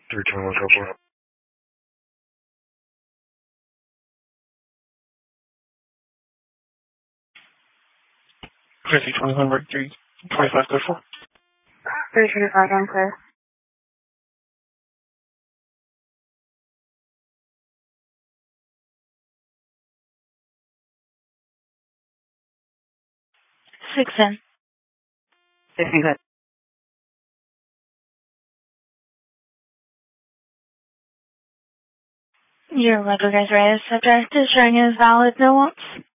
321 Airport. Crazy 21 break 325 code 4. 325 on clear. Six in. 16 good. Your regular guys' subject is showing as valid, no wants.